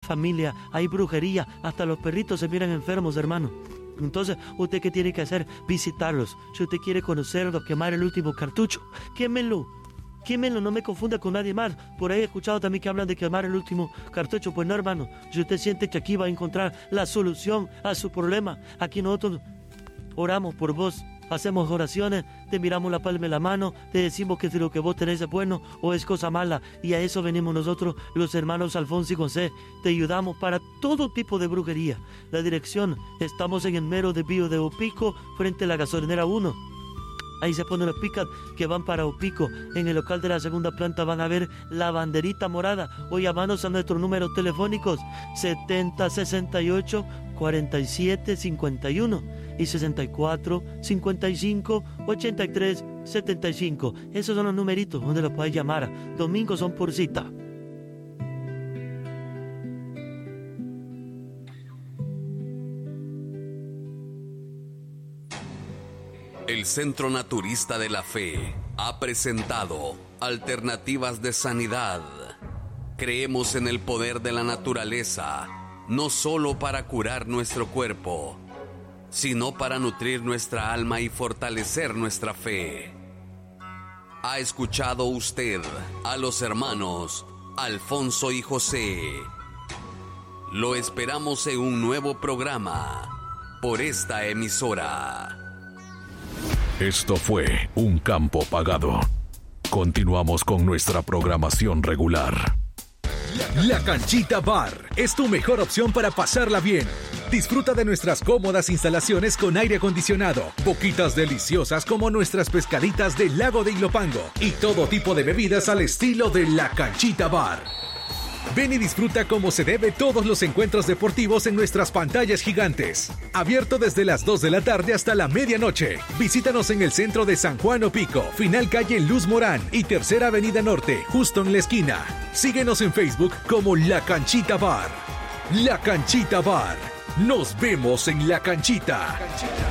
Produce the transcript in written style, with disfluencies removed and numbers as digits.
familia, hay brujería, hasta los perritos se miran enfermos, hermano. Entonces, ¿usted qué tiene que hacer? Visitarlos. Si usted quiere conocerlos, quemar el último cartucho, quémelo, no me confunda con nadie más. Por ahí he escuchado también que hablan de quemar el último cartucho. Pues no, hermano, si usted siente que aquí va a encontrar la solución a su problema, aquí nosotros oramos por vos. Hacemos oraciones, te miramos la palma de la mano, te decimos que si lo que vos tenés es bueno o es cosa mala, y a eso venimos nosotros, los hermanos Alfonso y José. Te ayudamos para todo tipo de brujería. La dirección, estamos en el mero desvío de Opico, frente a la gasolinera 1. Ahí se ponen los pick-up que van para Opico. En el local de la segunda planta van a ver la banderita morada, o llamanos a nuestros números telefónicos 7068 47 51 y 64 55 83 75. Esos son los numeritos donde los puedes llamar. Domingos son por cita. El Centro Naturista de la Fe ha presentado Alternativas de Sanidad. Creemos en el poder de la naturaleza, no solo para curar nuestro cuerpo, sino para nutrir nuestra alma y fortalecer nuestra fe. ¿Ha escuchado usted a los hermanos Alfonso y José? Lo esperamos en un nuevo programa por esta emisora. Esto fue Un Campo Pagado. Continuamos con nuestra programación regular. La Canchita Bar es tu mejor opción para pasarla bien. Disfruta de nuestras cómodas instalaciones con aire acondicionado, boquitas deliciosas como nuestras pescaditas del lago de Ilopango y todo tipo de bebidas al estilo de La Canchita Bar. Ven y disfruta como se debe todos los encuentros deportivos en nuestras pantallas gigantes. Abierto desde las 2 de la tarde hasta la medianoche. Visítanos en el centro de San Juan Opico, final calle Luz Morán y Tercera Avenida Norte, justo en la esquina. Síguenos en Facebook como La Canchita Bar. La Canchita Bar. Nos vemos en La Canchita.